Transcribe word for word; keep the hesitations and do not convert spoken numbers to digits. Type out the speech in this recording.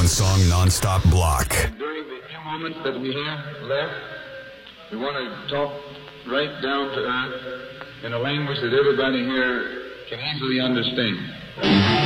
song nonstop block. During the few moments that we have left, we want to talk right down to earth in a language that everybody here can easily understand.